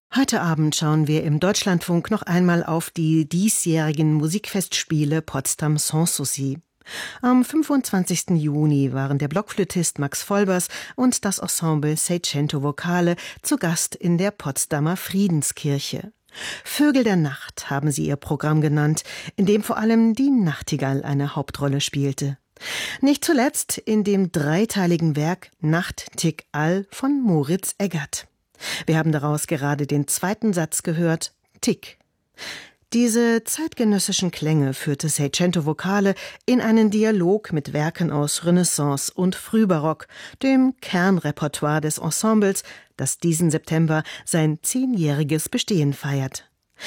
Heute Abend schauen wir im Deutschlandfunk noch einmal auf die diesjährigen Musikfestspiele Potsdam Sans Souci. Am 25. Juni waren der Blockflötist Max Volbers und das Ensemble Seicento Vocale zu Gast in der Potsdamer Friedenskirche. Vögel der Nacht haben sie ihr Programm genannt, in dem vor allem die Nachtigall eine Hauptrolle spielte. Nicht zuletzt in dem dreiteiligen Werk Nacht Tick All von Moritz Eggert. Wir haben daraus gerade den zweiten Satz gehört, Tick. Diese zeitgenössischen Klänge führte Seicento Vocale in einen Dialog mit Werken aus Renaissance und Frühbarock, dem Kernrepertoire des Ensembles, das diesen September sein 10-jähriges Bestehen feiert.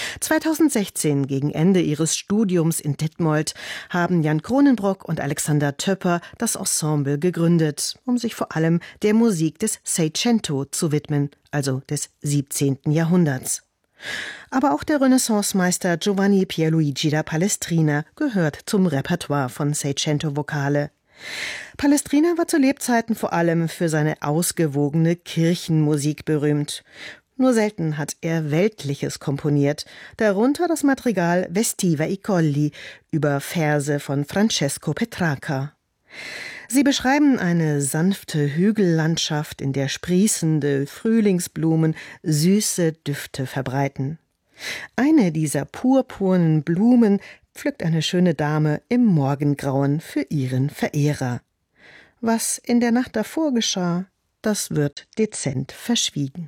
2016, gegen Ende ihres Studiums in Detmold, haben Jan Kronenbrock und Alexander Töpper das Ensemble gegründet, um sich vor allem der Musik des Seicento zu widmen, also des 17. Jahrhunderts. Aber auch der Renaissancemeister Giovanni Pierluigi da Palestrina gehört zum Repertoire von Seicento Vocale. Palestrina war zu Lebzeiten vor allem für seine ausgewogene Kirchenmusik berühmt. Nur selten hat er Weltliches komponiert, darunter das Madrigal Vestiva i Colli über Verse von Francesco Petrarca. Sie beschreiben eine sanfte Hügellandschaft, in der sprießende Frühlingsblumen süße Düfte verbreiten. Eine dieser purpurnen Blumen pflückt eine schöne Dame im Morgengrauen für ihren Verehrer. Was in der Nacht davor geschah, das wird dezent verschwiegen.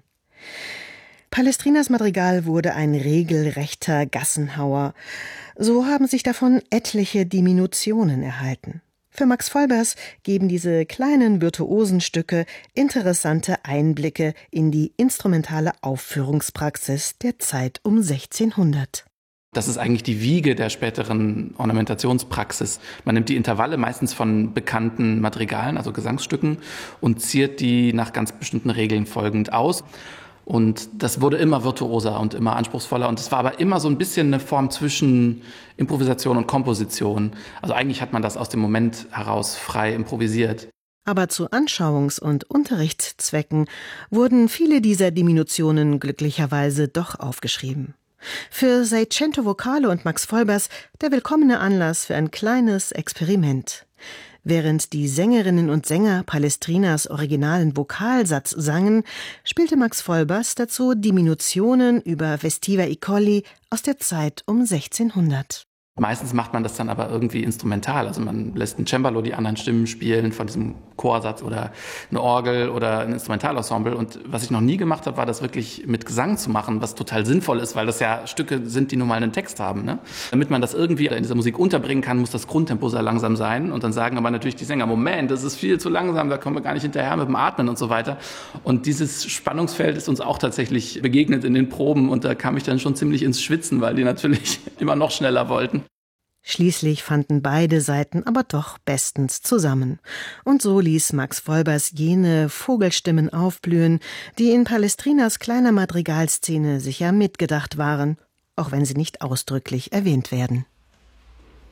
Palestrinas Madrigal wurde ein regelrechter Gassenhauer. So haben sich davon etliche Diminutionen erhalten. Für Max Volbers geben diese kleinen Virtuosenstücke interessante Einblicke in die instrumentale Aufführungspraxis der Zeit um 1600. Das ist eigentlich die Wiege der späteren Ornamentationspraxis. Man nimmt die Intervalle meistens von bekannten Madrigalen, also Gesangsstücken, und ziert die nach ganz bestimmten Regeln folgend aus. Und das wurde immer virtuoser und immer anspruchsvoller. Und es war aber immer so ein bisschen eine Form zwischen Improvisation und Komposition. Also eigentlich hat man das aus dem Moment heraus frei improvisiert. Aber zu Anschauungs- und Unterrichtszwecken wurden viele dieser Diminutionen glücklicherweise doch aufgeschrieben. Für Seicento Vocale und Max Volbers der willkommene Anlass für ein kleines Experiment. Während die Sängerinnen und Sänger Palestrinas originalen Vokalsatz sangen, spielte Max Volbers dazu Diminutionen über Vestiva i Colli aus der Zeit um 1600. Meistens macht man das dann aber irgendwie instrumental. Also man lässt ein Cembalo die anderen Stimmen spielen von diesem Chorsatz oder eine Orgel oder ein Instrumentalensemble. Und was ich noch nie gemacht habe, war das wirklich mit Gesang zu machen, was total sinnvoll ist, weil das ja Stücke sind, die nun mal einen Text haben. Ne? Damit man das irgendwie in dieser Musik unterbringen kann, muss das Grundtempo sehr langsam sein. Und dann sagen aber natürlich die Sänger, Moment, das ist viel zu langsam, da kommen wir gar nicht hinterher mit dem Atmen und so weiter. Und dieses Spannungsfeld ist uns auch tatsächlich begegnet in den Proben. Und da kam ich dann schon ziemlich ins Schwitzen, weil die natürlich immer noch schneller wollten. Schließlich fanden beide Seiten aber doch bestens zusammen. Und so ließ Max Volbers jene Vogelstimmen aufblühen, die in Palestrinas kleiner Madrigalszene sicher mitgedacht waren, auch wenn sie nicht ausdrücklich erwähnt werden.